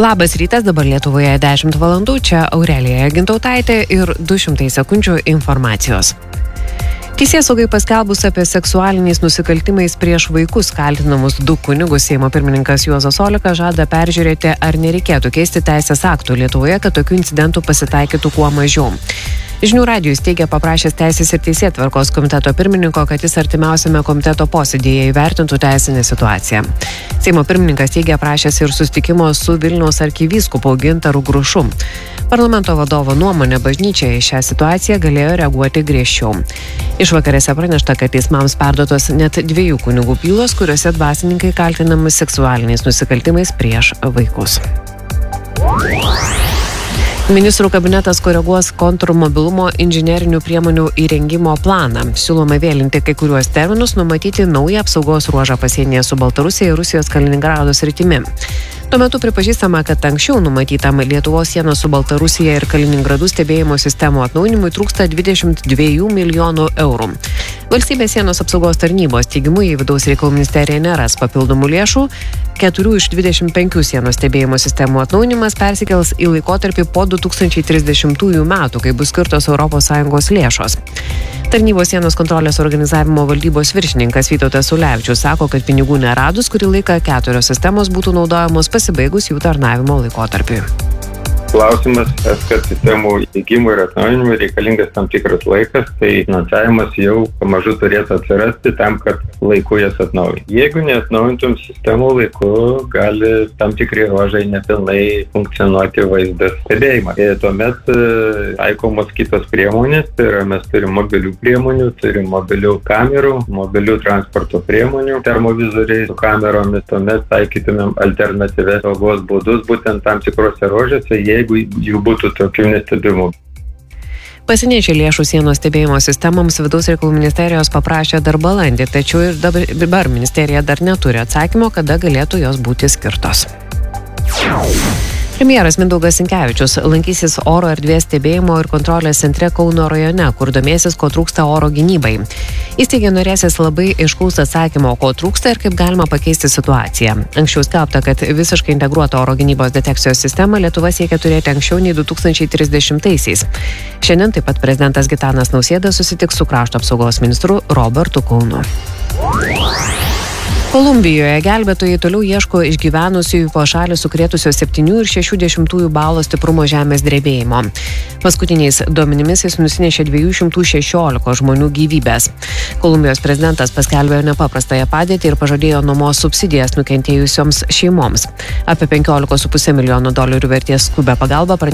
Labas rytas, dabar Lietuvoje 10 valandų, čia Aurelija Gintautaitė ir 200 sekundžių informacijos. Teisėsaugai paskelbus apie seksualiniais nusikaltimais prieš vaikus kaltinamus 2 kunigus, Seimo pirmininkas Juozas Olekas žada peržiūrėti, ar nereikėtų keisti teisės aktų Lietuvoje, kad tokių incidentų pasitaikytų kuo mažiau. Žinių radijui teigia paprašęs Teisės ir teisėtvarkos komiteto pirmininko, kad jis artimiausiame komiteto posėdyje įvertintų teisinę situaciją. Seimo pirmininkas teigia prašęs ir susitikimo su Vilniaus arkivyskupu Gintaru Grušu. Parlamento vadovo nuomonė, bažnyčia į šią situaciją galėjo reaguoti griežčiau. Išvakarėse pranešta, kad teismams perduotos net 2 kunigų bylos, kuriuose dvasininkai kaltinami seksualiniais nusikaltimais prieš vaikus. Ministrų kabinetas koreguos kontrmobilumo inžinerinių priemonių įrengimo planą. Siūloma vėlinti kai kuriuos terminus, numatyti naują apsaugos ruožą pasienyje su Baltarusija ir Rusijos Kaliningrado sritimi. Tuo metu pripažįstama, kad anksčiau numatytam Lietuvos sienos su Baltarusija ir Kaliningradu stebėjimo sistemų atnaujinimui trūksta 22 milijonų eurų. Valstybės sienos apsaugos tarnybos teigimu, jei vidaus reikalų ministerija neras papildomų lėšų, 4 iš 25 sienos stebėjimo sistemų atnaujinimas persikels į laikotarpį po 2030 metų, kai bus skirtos ES lėšos. Tarnybos sienos kontrolės organizavimo valdybos viršininkas Vytautas Ulevičius sako, kad pinigų neradus, kurį laiką 4 sistemos būtų naudojamos pasibaigus jų tarnavimo laikotarpiui. Klausimas, kad sistemų įgimui ir atnaujinimui reikalingas tam tikras laikas, tai finansavimas jau pamažu turėtų atsirasti tam, kad laiku jas atnaujinti. Jeigu neatnaujintum sistemų laiku, gali tam tikri ruožai nepilnai funkcionuoti vaizdas stebėjimą. Tuomet taikomos kitos priemonės, tai yra mes turim mobilių priemonių, turim mobilių kamerų, mobilių transporto priemonių, termovizoriai su kameromis, tuomet taikytumėm alternatyvias saugos būdus būtent tam tikrose ruožuose, jeigu jų būtų tokių nestebimų. Pasieniečiai lėšų sienos stebėjimo sistemoms vidaus reikalų ministerijos paprašė dar balandį, tačiau ir dabar ministerija dar neturi atsakymo, kada galėtų jos būti skirtos. Premjeras Mindaugas Sinkevičius lankysis oro erdvės stebėjimo ir kontrolės centre Kauno rajone, kur domėsis, ko trūksta oro gynybai. Jis teigia norėsis labai aiškaus atsakymo, ko trūksta ir kaip galima pakeisti situaciją. Anksčiau skelbta, kad visiškai integruotą oro gynybos detekcijos sistemą Lietuva siekia turėti anksčiau nei 2030-aisiais. Šiandien taip pat prezidentas Gitanas Nausėda susitiks su krašto apsaugos ministru Robertu Kaunu. Kolumbijoje gelbėtojai toliau ieško išgyvenusiųjų po šalį sukrėtusio 7,6 balo stiprumo žemės drebėjimo. Paskutiniais duomenimis jis nusinešė 216 žmonių gyvybės. Kolumbijos prezidentas paskelbė nepaprastąją padėtį ir pažadėjo nuomos subsidijas nukentėjusioms šeimoms. Apie $15,5 milijonų vertės skubią pagalbą